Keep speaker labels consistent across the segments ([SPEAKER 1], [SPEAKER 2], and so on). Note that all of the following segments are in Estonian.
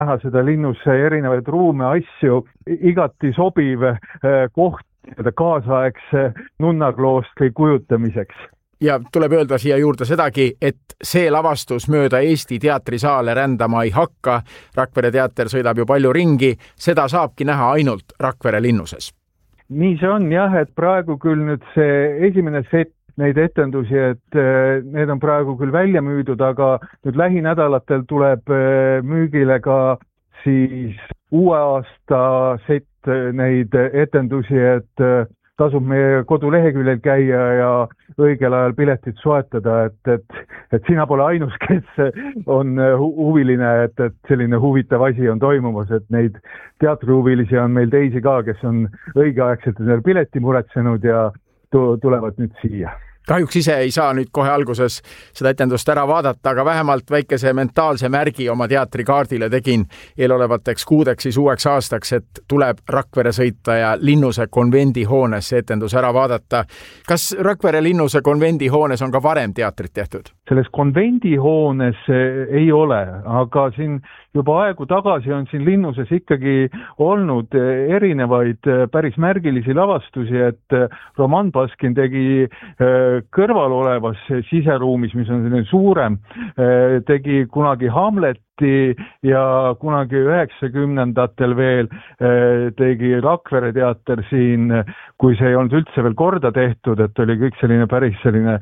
[SPEAKER 1] näha seda linnuse erinevaid ruume, asju, igati sobiv koht kaasaegse nunnakloostri kujutamiseks.
[SPEAKER 2] Ja tuleb öelda siia juurde sedagi, et see lavastus mööda Eesti teatrisaale rändama ei hakka. Rakvere teater sõidab ju palju ringi, seda saabki näha ainult Rakvere linnuses.
[SPEAKER 1] Nii see on jah, et praegu küll nüüd see esimene set neid etendusi, et need on praegu küll välja müüdud, aga nüüd lähinädalatel tuleb müügile ka siis uue aasta set neid etendusi, et tasub meie koduleheküljel käia ja õigel ajal piletit soetada, et sina pole ainus, kes on huviline, et selline huvitav asi on toimumas, et neid teatrihuvilisi on meil teisi ka, kes on õigeaegselt pileti muretsenud ja tulevad nüüd siia.
[SPEAKER 2] Kahjuks ise ei saa nüüd kohe alguses seda etendust ära vaadata, aga vähemalt väikese mentaalse märgi oma teatrikaardile tegin eelolevateks kuudeks siis uueks aastaks, et tuleb Rakvere sõita ja Linnuse konvendi hoones see etendus ära vaadata. Kas Rakvere Linnuse konvendi hoones on ka varem teatrit tehtud?
[SPEAKER 1] Selles konvendi hoones ei ole, aga siin juba aegu tagasi on siin Linnuses ikkagi olnud erinevaid päris märgilisi lavastusi, et Roman Baskin tegi kõrval olevas siseruumis, mis on selline suurem, tegi kunagi Hamleti ja kunagi 90-ndatel veel tegi Rakvere teater siin, kui see ei olnud üldse veel korda tehtud, et oli kõik selline päris selline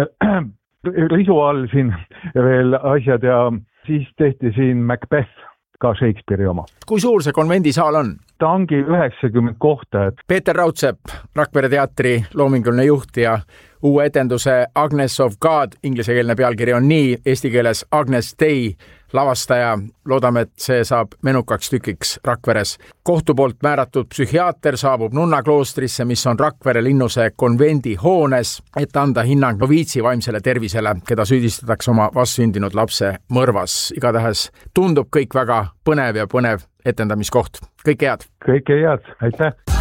[SPEAKER 1] risu all siin veel asjad ja siis tehti siin Macbeth, ka Shakespeare'i oma.
[SPEAKER 2] Kui suur see konvendisaal on?
[SPEAKER 1] Ta ongi 90 kohta.
[SPEAKER 2] Peeter Raudsepp, Rakvere teatri loominguline juht ja uue etenduse Agnes of God, ingliskeelne pealkiri on nii, eesti keeles Agnes Day lavastaja. Loodame, et see saab menukaks tükiks Rakveres. Kohtu poolt määratud psühhiaater saabub nunnakloostrisse, mis on Rakvere Linnuse konvendi hoones, et anda hinnang noviitsi vaimsele tervisele, keda süüdistatakse oma vastsündinud lapse mõrvas. Igatahes tundub kõik väga põnev ja põnev etendamiskoht. Kõike head!
[SPEAKER 1] Kõike head, aitäh!